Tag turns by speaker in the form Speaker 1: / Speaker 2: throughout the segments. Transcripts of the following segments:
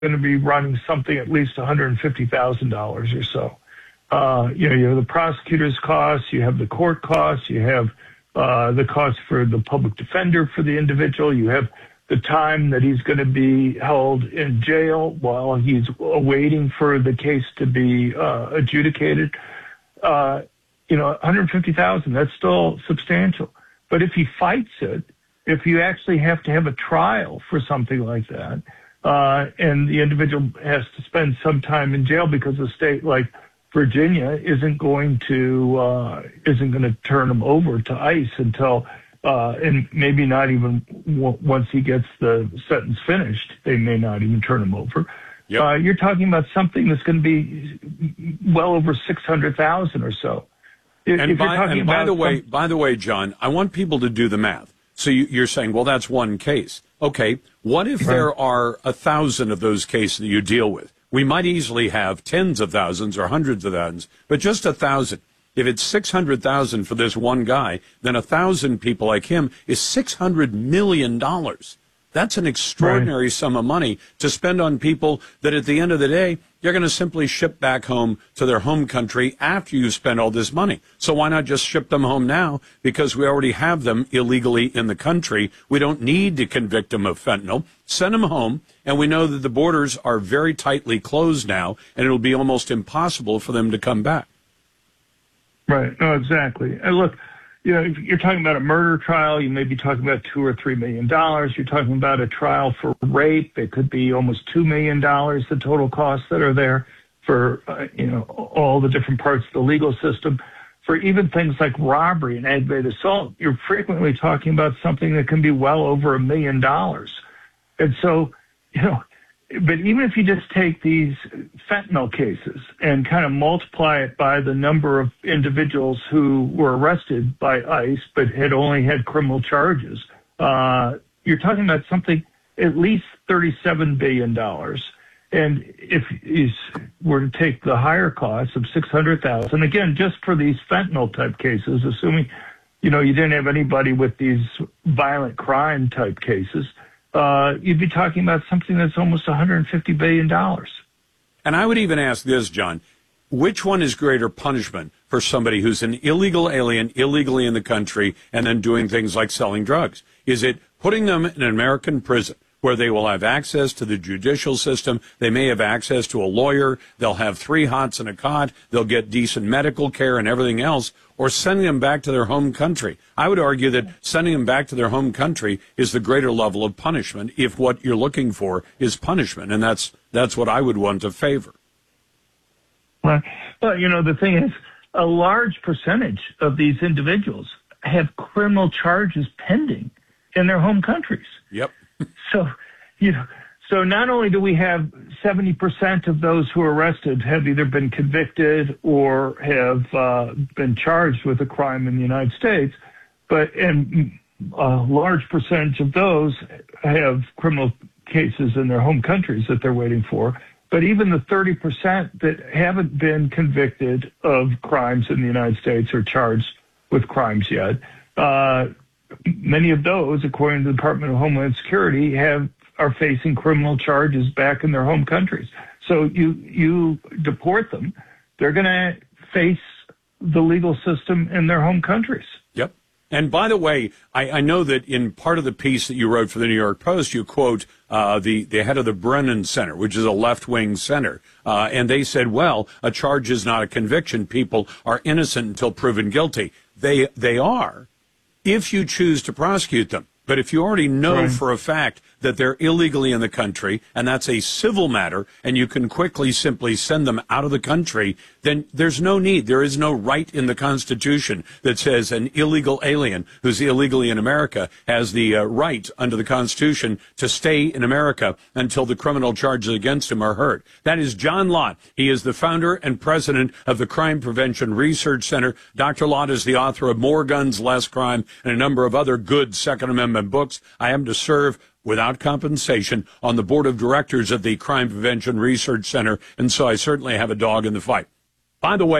Speaker 1: going to be running something at least $150,000 or so. You have the prosecutor's costs, you have the court costs, you have the cost for the public defender for the individual, you have the time that he's going to be held in jail while he's waiting for the case to be adjudicated. $150,000, that's still substantial. But if he fights it, if you actually have to have a trial for something like that, and the individual has to spend some time in jail because a state like Virginia isn't going to turn him over to ICE until, and maybe not even once he gets the sentence finished, they may not even turn him over. Yep. You're talking about something that's going to be well over $600,000 or so.
Speaker 2: By the way, John, I want people to do the math. So you're saying, well, that's one case. Okay, what if there are 1,000 of those cases that you deal with? We might easily have tens of thousands or hundreds of thousands, but just 1,000. If it's 600,000 for this one guy, then 1,000 people like him is $600 million. That's an extraordinary sum of money to spend on people that at the end of the day, you're going to simply ship back home to their home country after you spend all this money. So why not just ship them home now? Because we already have them illegally in the country. We don't need to convict them of fentanyl. Send them home. And we know that the borders are very tightly closed now, and it'll be almost impossible for them to come back.
Speaker 1: Right. No, exactly. And look, if you're talking about a murder trial, you may be talking about $2 or $3 million. You're talking about a trial for rape. It could be almost $2 million, the total costs that are there for, all the different parts of the legal system. For even things like robbery and aggravated assault, you're frequently talking about something that can be well over $1 million. And so, but even if you just take these fentanyl cases and kind of multiply it by the number of individuals who were arrested by ICE but had only had criminal charges, you're talking about something at least $37 billion. And if you were to take the higher cost of $600,000, again, just for these fentanyl type cases, assuming, you didn't have anybody with these violent crime type cases, you'd be talking about something that's almost $150 billion.
Speaker 2: And I would even ask this, John, which one is greater punishment for somebody who's an illegal alien, illegally in the country, and then doing things like selling drugs? Is it putting them in an American prison where they will have access to the judicial system, they may have access to a lawyer, they'll have 3 hots and a cot, they'll get decent medical care and everything else, or sending them back to their home country? I would argue that sending them back to their home country is the greater level of punishment if what you're looking for is punishment, and that's what I would want to favor.
Speaker 1: Well, the thing is, a large percentage of these individuals have criminal charges pending in their home countries.
Speaker 2: Yep.
Speaker 1: So, so not only do we have 70% of those who are arrested have either been convicted or have been charged with a crime in the United States, and a large percentage of those have criminal cases in their home countries that they're waiting for. But even the 30% that haven't been convicted of crimes in the United States or charged with crimes yet, many of those, according to the Department of Homeland Security, are facing criminal charges back in their home countries. So you deport them, they're going to face the legal system in their home countries.
Speaker 2: Yep. And by the way, I know that in part of the piece that you wrote for the New York Post, you quote the head of the Brennan Center, which is a left-wing center. And they said, well, a charge is not a conviction. People are innocent until proven guilty. They are, if you choose to prosecute them. But if you already know for a fact that they're illegally in the country, and that's a civil matter, and you can quickly simply send them out of the country, then there's no need. There is no right in the Constitution that says an illegal alien who's illegally in America has the right under the Constitution to stay in America until the criminal charges against him are heard. That is John Lott. He is the founder and president of the Crime Prevention Research Center. Dr. Lott is the author of More Guns, Less Crime, and a number of other good Second Amendment books. I am to serve without compensation on the board of directors of the Crime Prevention Research Center, and so I certainly have a dog in the fight. By the way,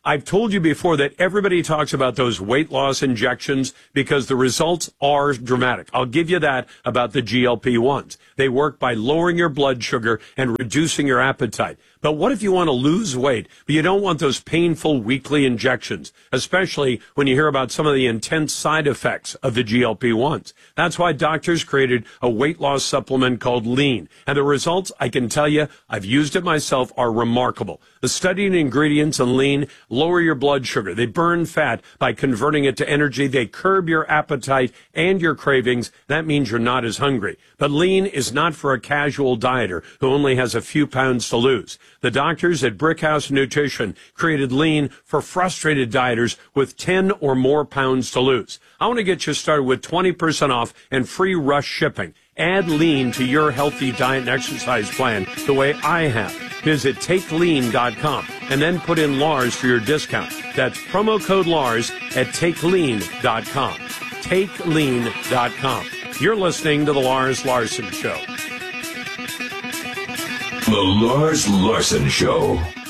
Speaker 2: I've told you before that everybody talks about those weight loss injections because the results are dramatic. I'll give you that about the GLP-1s. They work by lowering your blood sugar and reducing your appetite. But what if you want to lose weight, but you don't want those painful weekly injections, especially when you hear about some of the intense side effects of the GLP-1s? That's why doctors created a weight loss supplement called Lean. And the results, I can tell you, I've used it myself, are remarkable. The studied ingredients in Lean lower your blood sugar. They burn fat by converting it to energy. They curb your appetite and your cravings. That means you're not as hungry. But Lean is not for a casual dieter who only has a few pounds to lose. The doctors at Brickhouse Nutrition created Lean for frustrated dieters with 10 or more pounds to lose. I want to get you started with 20% off and free rush shipping. Add Lean to your healthy diet and exercise plan the way I have. Visit TakeLean.com and then put in Lars for your discount. That's promo code Lars at TakeLean.com. TakeLean.com. You're listening to The Lars Larson Show.
Speaker 3: The Lars Larson Show.